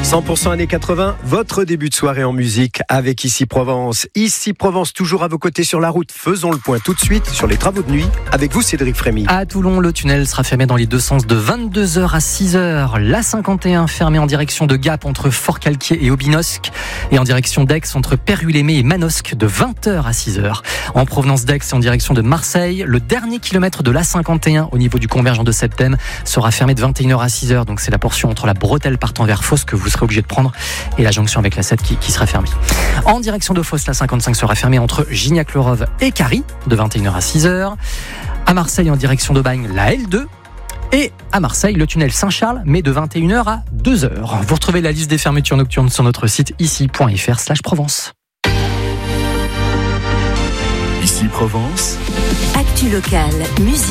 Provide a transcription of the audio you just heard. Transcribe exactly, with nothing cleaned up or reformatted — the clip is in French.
cent pour cent années quatre-vingts, votre début de soirée en musique avec Ici Provence. Ici Provence, toujours à vos côtés sur la route. Faisons le point tout de suite sur les travaux de nuit avec vous, Cédric Frémy. À Toulon, le tunnel sera fermé dans les deux sens de vingt-deux heures à six heures. La cinquante et un fermée en direction de Gap entre Fort-Calquier et Aubinosque. Et en direction d'Aix entre Père-Hulémé et Manosque de vingt heures à six heures. En provenance d'Aix et en direction de Marseille, le dernier kilomètre de l'A cinquante et un au niveau du convergent de Septem sera fermé de vingt et une heures à six heures. Donc c'est la portion entre la bretelle partant vers Fos que vous serez obligé de prendre et la jonction avec la sept qui, qui sera fermée. En direction de Fos, la cinquante-cinq sera fermée entre Gignac-le-Rove et Carie de vingt et une heures à six heures. À Marseille, en direction d'Aubagne, la L deux. Et à Marseille, le tunnel Saint-Charles, mais de vingt et une heures à deux heures. Vous retrouvez la liste des fermetures nocturnes sur notre site ici point f r slash Provence. Ici Provence. Actu locale, musique.